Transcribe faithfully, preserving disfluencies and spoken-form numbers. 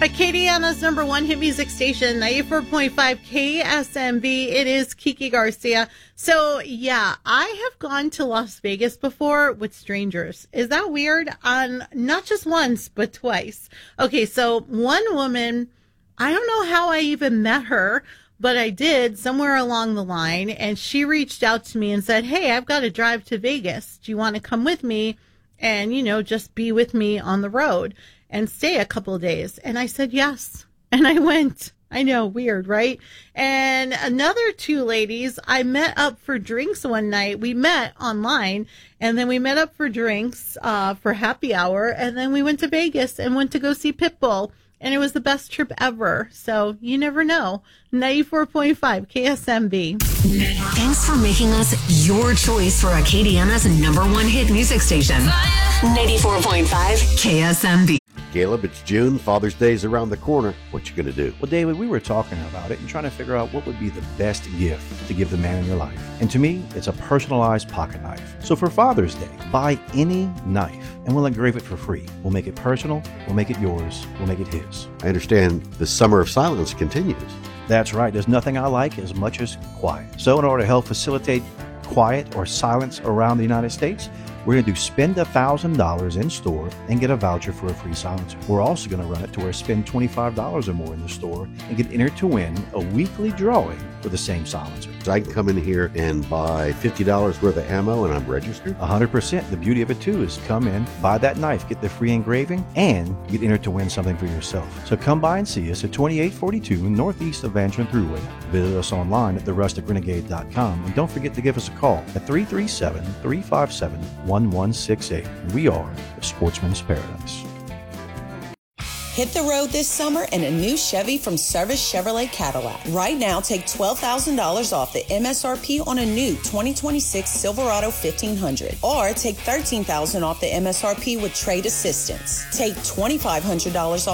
Acadiana's number one hit music station, ninety-four point five K S M B. It is Kiki Garcia. So, yeah, I have gone to Las Vegas before with strangers. Is that weird? On not just once, but twice. Okay, so one woman, I don't know how I even met her, but I did somewhere along the line, and she reached out to me and said, hey, I've got to drive to Vegas. Do you want to come with me and, you know, just be with me on the road and stay a couple of days? And I said yes. And I went. I know, weird, right? And another two ladies, I met up for drinks one night. We met online, and then we met up for drinks uh, for happy hour, and then we went to Vegas and went to go see Pitbull. And it was the best trip ever. So you never know. ninety-four point five K S M B. Thanks for making us your choice for Acadiana's number one hit music station. ninety-four point five K S M B. Caleb, it's June. Father's Day is around the corner. What you going to do? Well, David, we were talking about it and trying to figure out what would be the best gift to give the man in your life. And to me, it's a personalized pocket knife. So for Father's Day, buy any knife and we'll engrave it for free. We'll make it personal. We'll make it yours. We'll make it his. I understand the summer of silence continues. That's right. There's nothing I like as much as quiet. So in order to help facilitate quiet or silence around the United States, we're going to do spend one thousand dollars in store and get a voucher for a free silencer. We're also going to run it to where spend twenty-five dollars or more in the store and get entered to win a weekly drawing for the same silencer. So I can come in here and buy fifty dollars worth of ammo and I'm registered? one hundred percent. The beauty of it, too, is come in, buy that knife, get the free engraving, and get entered to win something for yourself. So come by and see us at twenty-eight forty-two northeast of Vangerin Thruway. Visit us online at the rustic renegade dot com. And don't forget to give us a call at three three seven, three five seven, one one six eight. We are the Sportsman's Paradise. Hit the road this summer in a new Chevy from Service Chevrolet Cadillac. Right now, take twelve thousand dollars off the M S R P on a new twenty twenty-six Silverado fifteen hundred. Or take thirteen thousand dollars off the M S R P with trade assistance. Take twenty-five hundred dollars off